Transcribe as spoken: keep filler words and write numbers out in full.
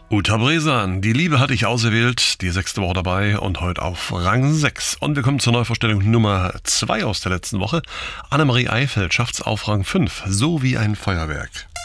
Uta Bresan, die Liebe hatte ich auserwählt, die sechste Woche dabei und heute auf Rang sechs. Und wir kommen zur Neuvorstellung Nummer zwei aus der letzten Woche. Annemarie Eifeld schafft's auf Rang fünf, so wie ein Feuerwerk.